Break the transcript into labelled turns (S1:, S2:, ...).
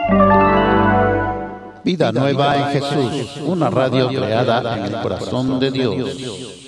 S1: Vida Nueva en Jesús, una radio creada en el corazón de Dios.